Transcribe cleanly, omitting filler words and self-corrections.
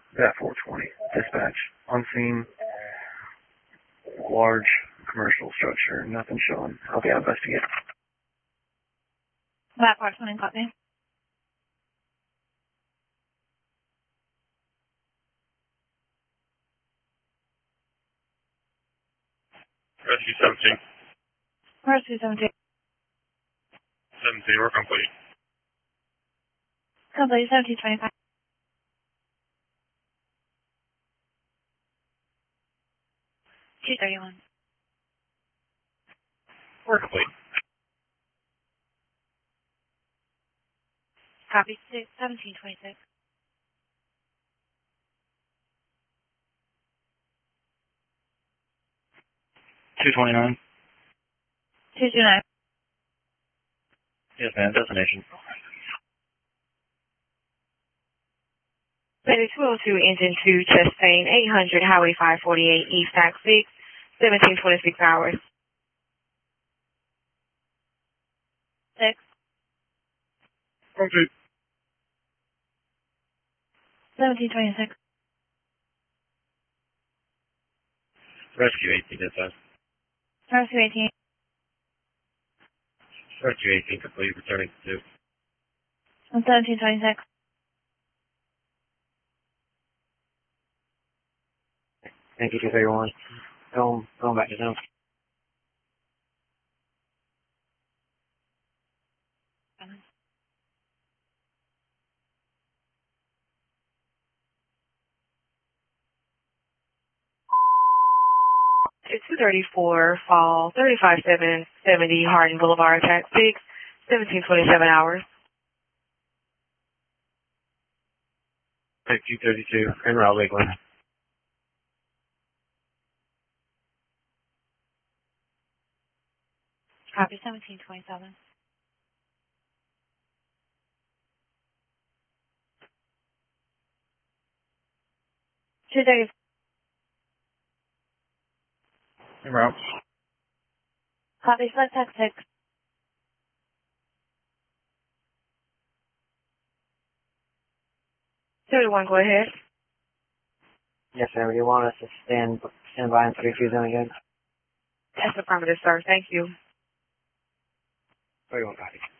That 420. Dispatch. On scene. Large commercial structure. Nothing showing. Okay, I'll investigate. That 420, copy. Rescue 17. Rescue 17. 17, we're complete. Complete 1725. $231. We're complete. Copy 1726. 229. 229. Yes, ma'am. Destination. Better 202, engine 2, Chastain 800, Highway 548, East Act 6, 1726 hours. 6. Complete. 1726. Rescue 18, dispatch. Rescue 18. Rescue 18, complete. Returning to 1726. Thank you, 231. Going back to them. It's 234, fall 35770, Hardin Boulevard, Track 6, 1727 hours. Thank you, 32. En route, Lakeland. Copy 1727. Today. En route. Copy select text 6. 31, go ahead. Yes, sir. You want us to stand by and 32 then again? That's affirmative, sir. Thank you. 31, copy.